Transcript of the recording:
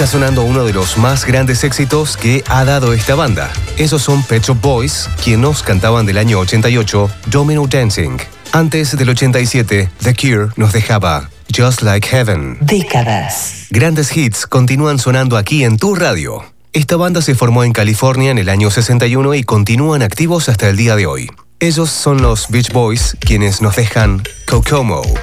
está sonando uno de los más grandes éxitos que ha dado esta banda. Esos son Pet Shop Boys, quienes nos cantaban del año 88, Domino Dancing. Antes del 87, The Cure nos dejaba Just Like Heaven. Décadas. Grandes hits continúan sonando aquí en tu radio. Esta banda se formó en California en el año 61 y continúan activos hasta el día de hoy. Ellos son los Beach Boys, quienes nos dejan Kokomo.